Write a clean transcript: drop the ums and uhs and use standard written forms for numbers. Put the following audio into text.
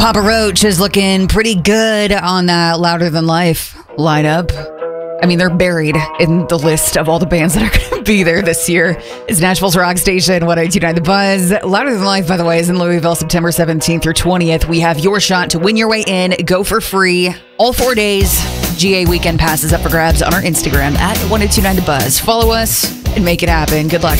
Papa Roach is looking pretty good on that Louder Than Life lineup. I mean, they're buried in the list of all the bands that are going to be there this year. It's Nashville's rock station, 102.9 The Buzz. Louder Than Life, by the way, is in Louisville, September 17th through 20th. We have your shot to win your way in. Go for free all 4 days. GA weekend passes up for grabs on our Instagram at 102.9 The Buzz. Follow us and make it happen. Good luck.